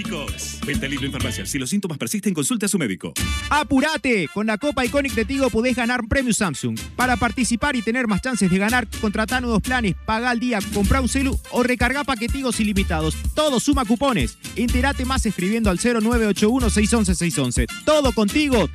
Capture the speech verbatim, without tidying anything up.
Venta libre en farmacia. Si los síntomas persisten, consulte a su médico. ¡Apurate! Con la Copa Iconic de Tigo podés ganar premio Samsung. Para participar y tener más chances de ganar, contratá nuevos planes, pagá al día, comprá un celu o recargá paquetigos ilimitados. Todo suma cupones. Enterate más escribiendo al cero nueve ocho uno, seis uno uno, seis uno uno. Todo contigo.